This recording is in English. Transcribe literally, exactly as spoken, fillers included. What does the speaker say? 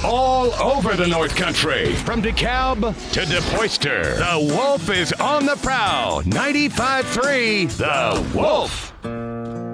all over the North Country. From DeKalb to DePoyster, the Wolf is on the prowl. ninety-five point three, The Wolf.